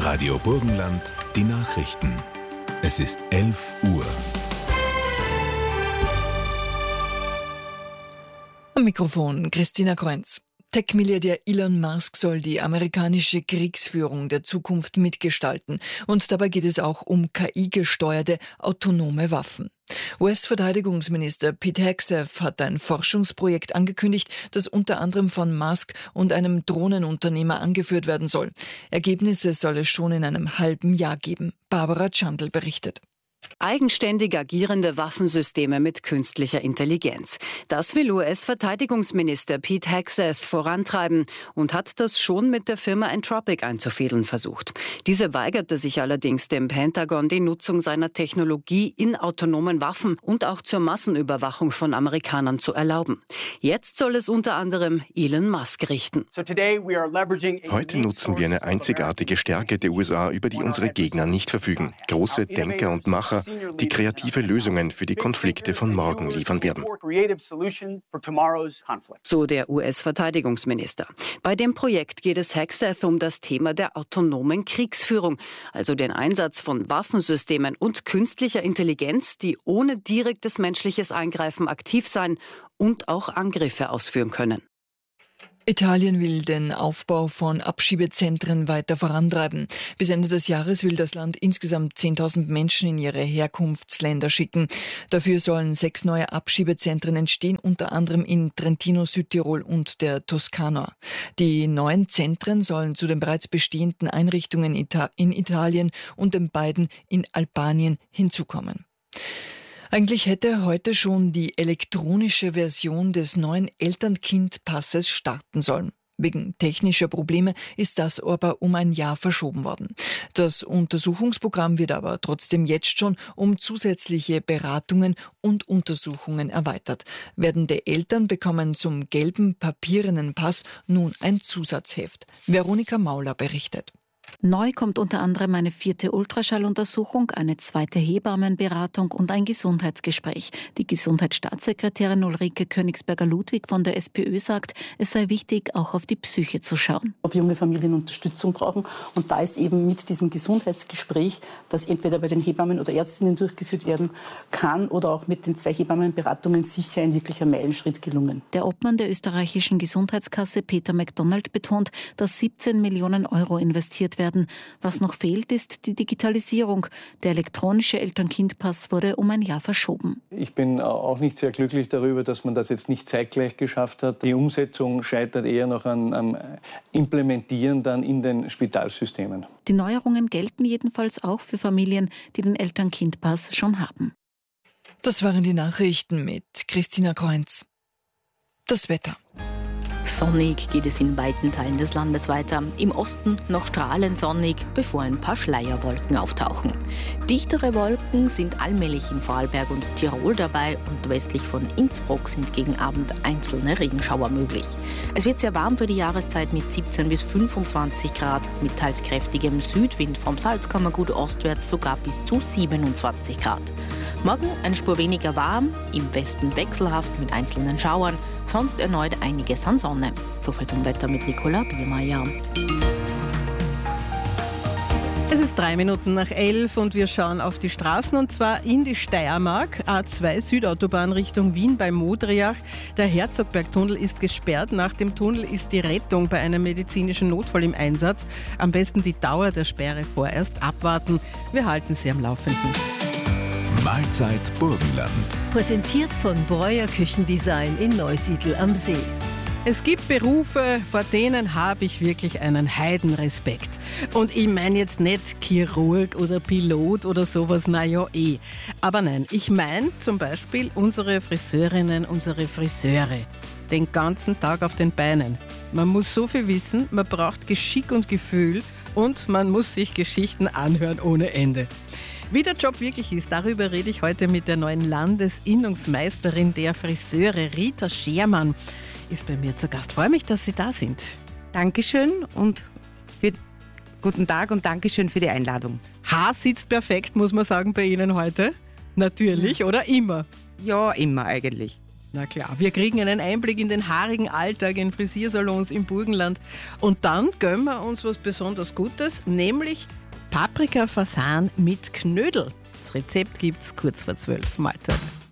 Radio Burgenland, die Nachrichten. Es ist 11 Uhr. Am Mikrofon Christina Kreunz. Tech-Milliardär Elon Musk soll die amerikanische Kriegsführung der Zukunft mitgestalten. Und dabei geht es auch um KI-gesteuerte autonome Waffen. US-Verteidigungsminister Pete Hegseth hat ein Forschungsprojekt angekündigt, das unter anderem von Musk und einem Drohnenunternehmer angeführt werden soll. Ergebnisse soll es schon in einem halben Jahr geben. Barbara Tschandl berichtet. Eigenständig agierende Waffensysteme mit künstlicher Intelligenz. Das will US-Verteidigungsminister Pete Hegseth vorantreiben und hat das schon mit der Firma Anthropic einzufädeln versucht. Diese weigerte sich allerdings dem Pentagon, die Nutzung seiner Technologie in autonomen Waffen und auch zur Massenüberwachung von Amerikanern zu erlauben. Jetzt soll es unter anderem Elon Musk richten. Heute nutzen wir eine einzigartige Stärke der USA, über die unsere Gegner nicht verfügen. Große Denker und Macher, die kreative Lösungen für die Konflikte von morgen liefern werden. So der US-Verteidigungsminister. Bei dem Projekt geht es Hegseth um das Thema der autonomen Kriegsführung, also den Einsatz von Waffensystemen und künstlicher Intelligenz, die ohne direktes menschliches Eingreifen aktiv sein und auch Angriffe ausführen können. Italien will den Aufbau von Abschiebezentren weiter vorantreiben. Bis Ende des Jahres will das Land insgesamt 10.000 Menschen in ihre Herkunftsländer schicken. Dafür sollen 6 neue Abschiebezentren entstehen, unter anderem in Trentino, Südtirol und der Toskana. Die neuen Zentren sollen zu den bereits bestehenden Einrichtungen in Italien und den beiden in Albanien hinzukommen. Eigentlich hätte heute schon die elektronische Version des neuen Eltern-Kind-Passes starten sollen. Wegen technischer Probleme ist das aber um ein Jahr verschoben worden. Das Untersuchungsprogramm wird aber trotzdem jetzt schon um zusätzliche Beratungen und Untersuchungen erweitert. Werdende Eltern bekommen zum gelben papierenen Pass nun ein Zusatzheft. Veronika Mauler berichtet. Neu kommt unter anderem eine 4. Ultraschalluntersuchung, eine 2. Hebammenberatung und ein Gesundheitsgespräch. Die Gesundheitsstaatssekretärin Ulrike Königsberger-Ludwig von der SPÖ sagt, es sei wichtig, auch auf die Psyche zu schauen. Ob junge Familien Unterstützung brauchen. Und da ist eben mit diesem Gesundheitsgespräch, das entweder bei den Hebammen oder Ärztinnen durchgeführt werden kann oder auch mit den 2 Hebammenberatungen sicher ein wirklicher Meilenschritt gelungen. Der Obmann der österreichischen Gesundheitskasse Peter MacDonald betont, dass 17 Millionen Euro investiert werden. Was noch fehlt, ist die Digitalisierung. Der elektronische Eltern-Kind-Pass wurde um ein Jahr verschoben. Ich bin auch nicht sehr glücklich darüber, dass man das jetzt nicht zeitgleich geschafft hat. Die Umsetzung scheitert eher noch am Implementieren dann in den Spitalsystemen. Die Neuerungen gelten jedenfalls auch für Familien, die den Eltern-Kind-Pass schon haben. Das waren die Nachrichten mit Christina Kreunz. Das Wetter. Sonnig geht es in weiten Teilen des Landes weiter. Im Osten noch strahlend sonnig, bevor ein paar Schleierwolken auftauchen. Dichtere Wolken sind allmählich in Vorarlberg und Tirol dabei und westlich von Innsbruck sind gegen Abend einzelne Regenschauer möglich. Es wird sehr warm für die Jahreszeit mit 17 bis 25 Grad, mit teils kräftigem Südwind vom Salzkammergut ostwärts sogar bis zu 27 Grad. Morgen eine Spur weniger warm, im Westen wechselhaft mit einzelnen Schauern, sonst erneut einiges an Sonne. Soviel zum Wetter mit Nicola Biermeier. Es ist 11:03 und wir schauen auf die Straßen und zwar in die Steiermark. A2 Südautobahn Richtung Wien bei Modriach. Der Herzogbergtunnel ist gesperrt. Nach dem Tunnel ist die Rettung bei einem medizinischen Notfall im Einsatz. Am besten die Dauer der Sperre vorerst abwarten. Wir halten Sie am Laufenden. Mahlzeit Burgenland. Präsentiert von Breuer Küchendesign in Neusiedl am See. Es gibt Berufe, vor denen habe ich wirklich einen Heidenrespekt. Und ich meine jetzt nicht Chirurg oder Pilot oder sowas, naja eh. Aber nein, ich meine zum Beispiel unsere Friseurinnen, unsere Friseure. Den ganzen Tag auf den Beinen. Man muss so viel wissen, man braucht Geschick und Gefühl und man muss sich Geschichten anhören ohne Ende. Wie der Job wirklich ist, darüber rede ich heute mit der neuen Landesinnungsmeisterin der Friseure, Rita Schermann, ist bei mir zu Gast. Freue mich, dass Sie da sind. Dankeschön und guten Tag und Dankeschön für die Einladung. Haar sitzt perfekt, muss man sagen, bei Ihnen heute. Natürlich, oder immer? Ja, immer eigentlich. Na klar, wir kriegen einen Einblick in den haarigen Alltag in Frisiersalons im Burgenland. Und dann gönnen wir uns was besonders Gutes, nämlich Paprika Fasan mit Knödel. Das Rezept gibt's kurz vor 12. Mahlzeit.